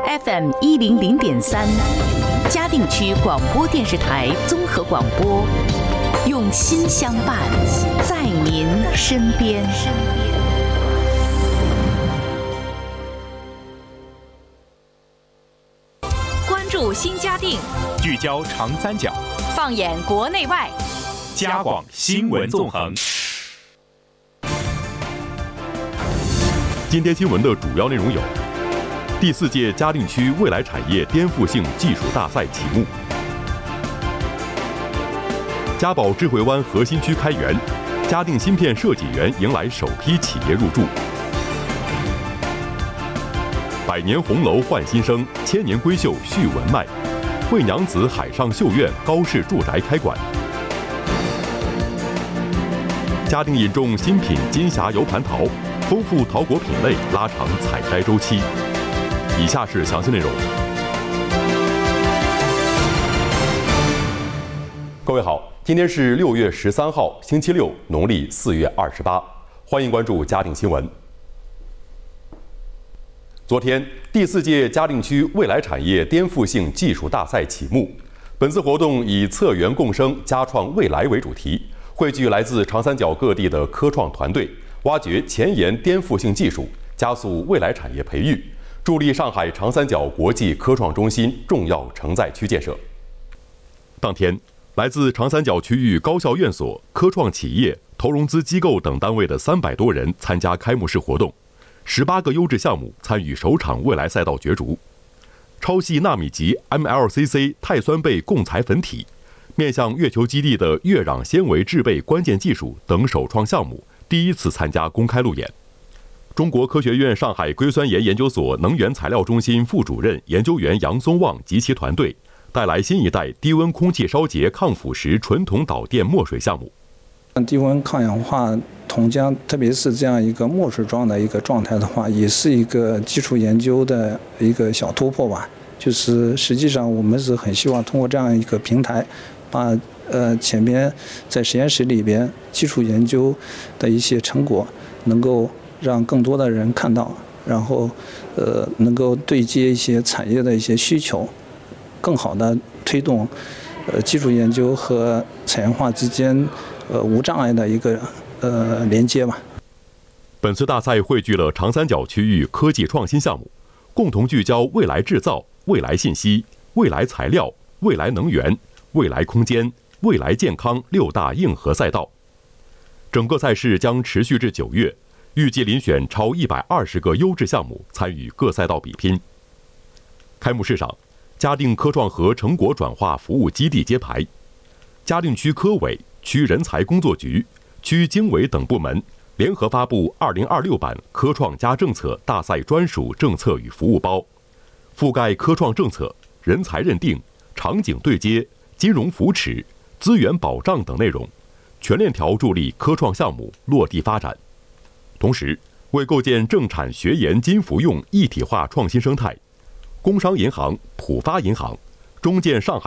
FM 100.3，嘉定区广播电视台综合广播，用心相伴，在您身边。关注新嘉定， 聚焦长三角， 放眼国内外， 嘉广新闻纵横。 今天新闻的主要内容有：第4届嘉定区未来产业颠覆性技术大赛启幕；嘉宝智慧湾核心区开园，嘉定芯片设计园迎来首批企业入驻；100年红楼换新生，1000年闺秀续文脉，惠娘子海上绣院高式住宅开馆；嘉定引种新品金霞油蟠桃，丰富桃果品类，拉长采摘周期。以下是详细内容。各位好，今天是6月13号，星期六，农历4月28，欢迎关注嘉定新闻。昨天，第4届嘉定区未来产业颠覆性技术大赛启幕。本次活动以策源共生、嘉创未来为主题，汇聚来自长三角各地的科创团队，挖掘前沿颠覆性技术，加速未来产业培育，助力上海长三角国际科创中心重要承载区建设。当天，来自长三角区域高校院所、科创企业、投融资机构等单位的300多人参加开幕式活动，18个优质项目参与首场未来赛道角逐。超细纳米级 MLCC 钛酸钡共材粉体、面向月球基地的月壤纤维制备关键技术等首创项目第一次参加公开路演。中国科学院上海硅酸盐研究所能源材料中心副主任研究员杨松旺及其团队带来新一代低温空气烧结抗腐蚀纯铜导电墨水项目。 低温抗氧化铜浆，特别是这样一个墨水状的一个状态的话，也是一个基础研究的一个小突破吧。就是实际上我们是很希望通过这样一个平台，把前面在实验室里边基础研究的一些成果能够让更多的人看到，然后能够对接一些产业的一些需求，更好的推动基础研究和产业化之间无障碍的一个连接吧。 本次大赛汇聚了长三角区域科技创新项目，共同聚焦未来制造、未来信息、未来材料、未来能源、未来空间、未来健康6大硬核赛道。整个赛事将持续至9月，预计遴选超120个优质项目参与各赛道比拼。开幕式上，嘉定科创和成果转化服务基地揭牌，嘉定区科委、区人才工作局、区经委等部门联合发布2026版科创加政策大赛专属政策与服务包，覆盖科创政策、人才认定、场景对接、金融扶持、资源保障等内容，全链条助力科创项目落地发展。同时，为构建政产学研金服用一体化创新生态，工商银行、浦发银行、中建上海